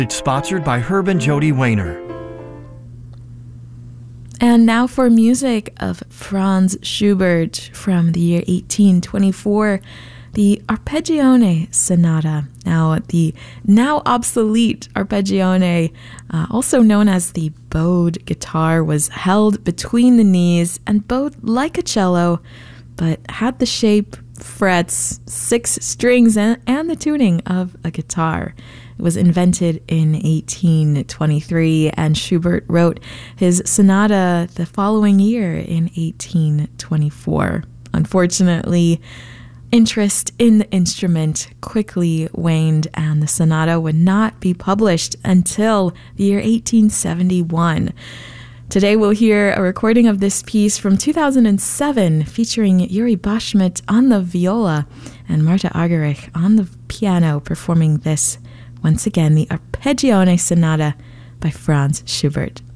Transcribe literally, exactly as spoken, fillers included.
It's sponsored by Herb and Jody Wayner. And now for music of Franz Schubert from the year eighteen twenty-four, the Arpeggione Sonata. Now, the now obsolete Arpeggione, uh, also known as the bowed guitar, was held between the knees and bowed like a cello, but had the shape, frets, six strings, and, and the tuning of a guitar. It was invented in eighteen twenty-three, and Schubert wrote his sonata the following year in eighteen twenty-four. Unfortunately, interest in the instrument quickly waned, and the sonata would not be published until the year eighteen seventy-one. Today we'll hear a recording of this piece from two thousand seven featuring Yuri Bashmet on the viola and Marta Argerich on the piano, performing this once again, the Arpeggione Sonata by Franz Schubert.